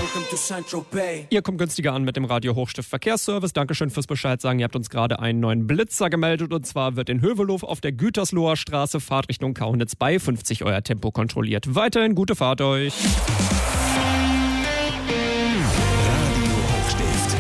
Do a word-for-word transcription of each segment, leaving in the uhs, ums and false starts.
Ihr kommt günstiger an mit dem Radio Hochstift Verkehrsservice. Dankeschön fürs Bescheid sagen. Ihr habt uns gerade einen neuen Blitzer gemeldet und zwar wird in Hövelow auf der Gütersloher Straße Fahrtrichtung Kaunitz bei fünfzig euer Tempo kontrolliert. Weiterhin gute Fahrt euch. Radio Hochstift.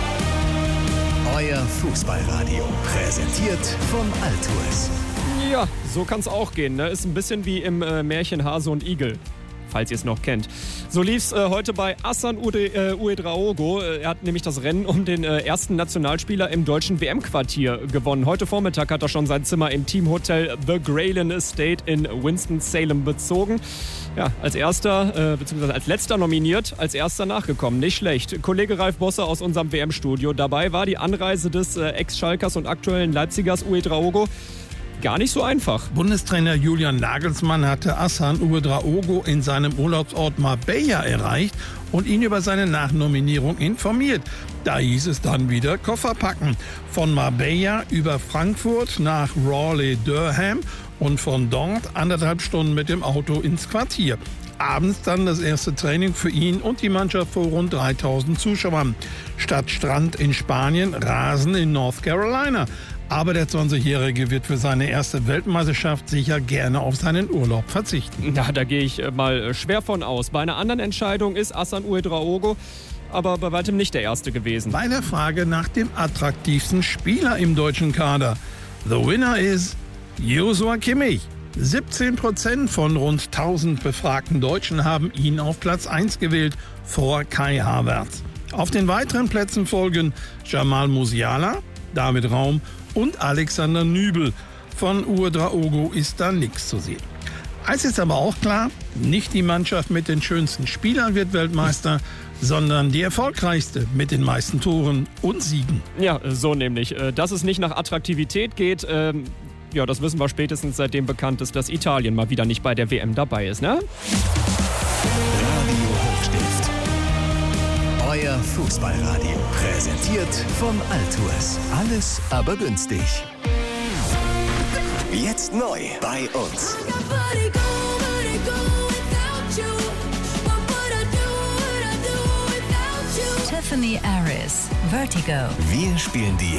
Euer Fußballradio. Präsentiert von Altours. Ja, so kann's auch gehen. Ne? Ist ein bisschen wie im äh, Märchen Hase und Igel. Falls ihr es noch kennt. So lief's äh, heute bei Hassan äh, Ouedraogo. Er hat nämlich das Rennen um den äh, ersten Nationalspieler im deutschen W M-Quartier gewonnen. Heute Vormittag hat er schon sein Zimmer im Teamhotel The Grayland Estate in Winston-Salem bezogen. Ja, als erster, äh, beziehungsweise als letzter nominiert, als erster nachgekommen. Nicht schlecht. Kollege Ralf Bosse aus unserem W M-Studio. Dabei war die Anreise des äh, Ex-Schalkers und aktuellen Leipzigers Ouedraogo gar nicht so einfach. Bundestrainer Julian Nagelsmann hatte Hassan Ouedraogo in seinem Urlaubsort Marbella erreicht und ihn über seine Nachnominierung informiert. Da hieß es dann wieder Koffer packen. Von Marbella über Frankfurt nach Raleigh-Durham und von dort anderthalb Stunden mit dem Auto ins Quartier. Abends dann das erste Training für ihn und die Mannschaft vor rund dreitausend Zuschauern. Statt Strand in Spanien, Rasen in North Carolina. Aber der zwanzigjährige wird für seine erste Weltmeisterschaft sicher gerne auf seinen Urlaub verzichten. Na, da gehe ich mal schwer von aus. Bei einer anderen Entscheidung ist Hassan Ouedraogo aber bei weitem nicht der Erste gewesen. Bei der Frage nach dem attraktivsten Spieler im deutschen Kader. The winner is Joshua Kimmich. siebzehn Prozent von rund tausend befragten Deutschen haben ihn auf Platz eins gewählt, vor Kai Havertz. Auf den weiteren Plätzen folgen Jamal Musiala, David Raum und Alexander Nübel. Von Ouedraogo ist da nichts zu sehen. Eins ist aber auch klar, nicht die Mannschaft mit den schönsten Spielern wird Weltmeister, sondern die erfolgreichste mit den meisten Toren und Siegen. Ja, so nämlich. Dass es nicht nach Attraktivität geht, ähm, ja, das wissen wir spätestens seitdem bekannt ist, dass Italien mal wieder nicht bei der W M dabei ist, ne? Radio Hochstift. Euer Fußballradio. Präsentiert von Altours. Alles aber günstig. Jetzt neu bei uns. Tiffany Aris, Vertigo. Wir spielen die